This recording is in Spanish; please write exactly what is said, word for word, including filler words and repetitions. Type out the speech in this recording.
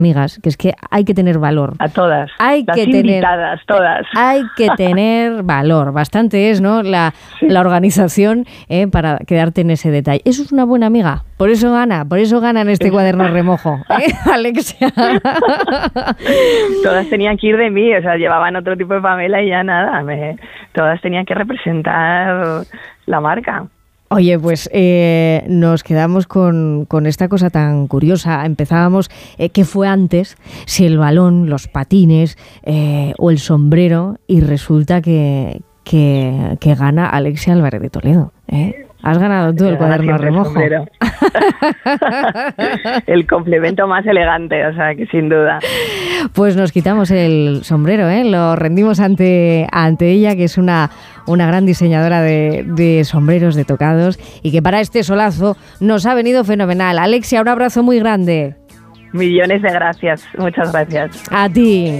amigas, que es que hay que tener valor. A todas, hay las que invitadas, tener, todas. Hay que tener valor, bastante es, ¿no? La, sí. la organización eh, para quedarte en ese detalle. Eso es una buena amiga, por eso gana, por eso gana en este cuaderno remojo, ¿eh, Alexia? Todas tenían que ir de mí, o sea, llevaban otro tipo de Pamela y ya nada, me, todas tenían que representar la marca. Oye, pues eh, nos quedamos con, con esta cosa tan curiosa. Empezábamos, eh, ¿qué fue antes? Si el balón, los patines eh, o el sombrero, y resulta que, que, que gana Alexia Álvarez de Toledo, ¿eh? Has ganado tú el cuaderno remojo. El, el complemento más elegante, o sea, que sin duda. Pues nos quitamos el sombrero, ¿eh? Lo rendimos ante, ante ella, que es una, una gran diseñadora de, de sombreros, de tocados, y que para este solazo nos ha venido fenomenal. Alexia, un abrazo muy grande. Millones de gracias, muchas gracias. A ti.